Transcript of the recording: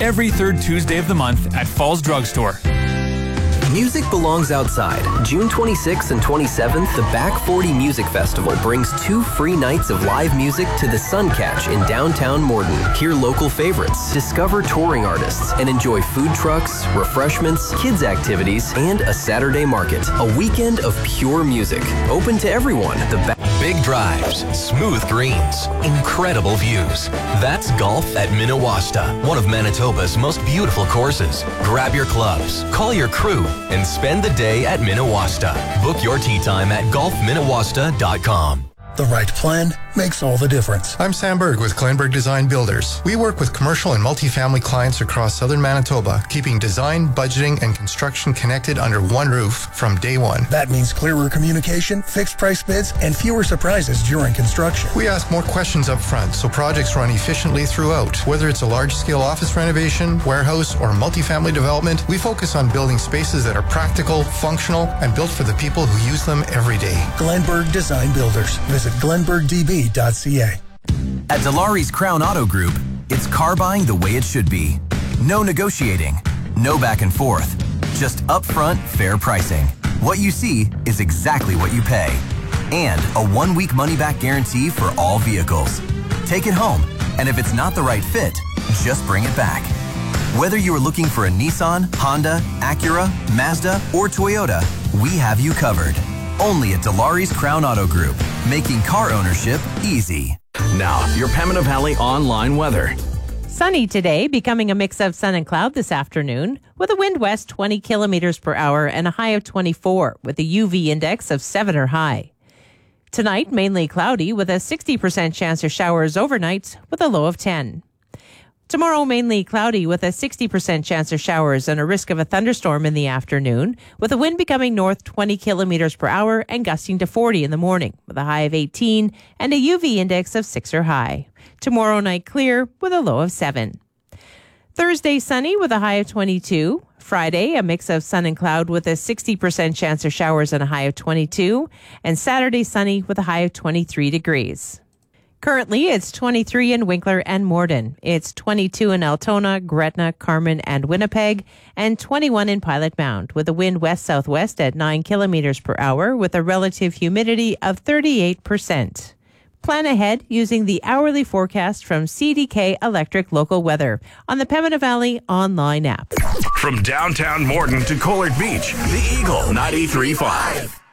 every third Tuesday of the month at Falls Drugstore. Music belongs outside. June 26th and 27th, the Back 40 Music Festival brings 2 free nights of live music to the Suncatch in downtown Morden. Hear local favorites, discover touring artists, and enjoy food trucks, refreshments, kids' activities, and a Saturday market. A weekend of pure music, open to everyone. Big drives, smooth greens, incredible views. That's golf at Minawasta, one of Manitoba's most beautiful courses. Grab your clubs, call your crew, and spend the day at Minawasta. Book your tee time at golfminawasta.com. The right plan makes all the difference. I'm Sam Berg with Glenberg Design Builders. We work with commercial and multifamily clients across southern Manitoba, keeping design, budgeting, and construction connected under one roof from day one. That means clearer communication, fixed price bids, and fewer surprises during construction. We ask more questions up front so projects run efficiently throughout. Whether it's a large-scale office renovation, warehouse, or multifamily development, we focus on building spaces that are practical, functional, and built for the people who use them every day. Glenberg Design Builders. Visit glenbergdb.ca. At Dilawri's Crown Auto Group, it's car buying the way it should be. No negotiating, no back and forth, just upfront, fair pricing. What you see is exactly what you pay. And a 1-week money-back guarantee for all vehicles. Take it home, and if it's not the right fit, just bring it back. Whether you are looking for a Nissan, Honda, Acura, Mazda, or Toyota, we have you covered. Only at Dilawri's Crown Auto Group, making car ownership easy. Now, your Pembina Valley online weather. Sunny today, becoming a mix of sun and cloud this afternoon, with a wind west 20 kilometers per hour and a high of 24, with a UV index of 7 or high. Tonight, mainly cloudy, with a 60% chance of showers overnight, with a low of 10. Tomorrow, mainly cloudy with a 60% chance of showers and a risk of a thunderstorm in the afternoon, with the wind becoming north 20 kilometers per hour and gusting to 40 in the morning, with a high of 18 and a UV index of 6 or high. Tomorrow night clear with a low of 7. Thursday sunny with a high of 22. Friday, a mix of sun and cloud with a 60% chance of showers and a high of 22. And Saturday sunny with a high of 23 degrees. Currently, it's 23 in Winkler and Morden. It's 22 in Altona, Gretna, Carman, and Winnipeg, and 21 in Pilot Mound, with a wind west-southwest at 9 kilometers per hour with a relative humidity of 38%. Plan ahead using the hourly forecast from CDK Electric Local Weather on the Pembina Valley online app. From downtown Morden to Collard Beach, the Eagle 93.5.